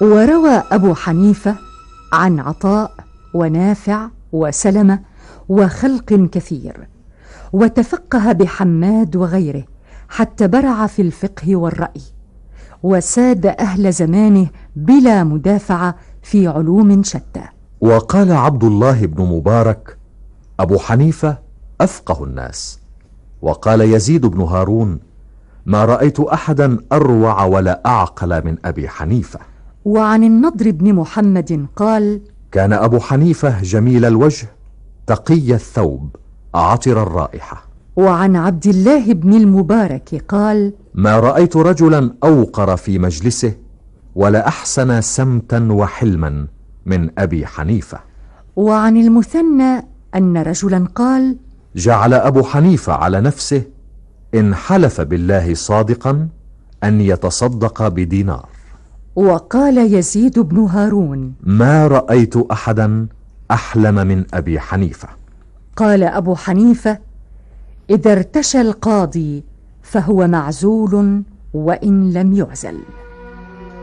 وروى أبو حنيفة عن عطاء ونافع وسلمة وخلق كثير، وتفقه بحماد وغيره حتى برع في الفقه والرأي، وساد أهل زمانه بلا مدافعة في علوم شتى. وقال عبد الله بن مبارك: أبو حنيفة أفقه الناس. وقال يزيد بن هارون: ما رأيت أحدا أروع ولا أعقل من أبي حنيفة. وعن النضر بن محمد قال: كان أبو حنيفة جميل الوجه تقي الثوب عطر الرائحة. وعن عبد الله بن المبارك قال: ما رأيت رجلا أوقر في مجلسه ولا أحسن سمتا وحلما من أبي حنيفة. وعن المثنى أن رجلا قال: جعل أبو حنيفة على نفسه إن حلف بالله صادقا أن يتصدق بدينار. وقال يزيد بن هارون: ما رأيت أحدا أحلم من أبي حنيفة. قال أبو حنيفة: إذا ارتشى القاضي فهو معزول وإن لم يعزل.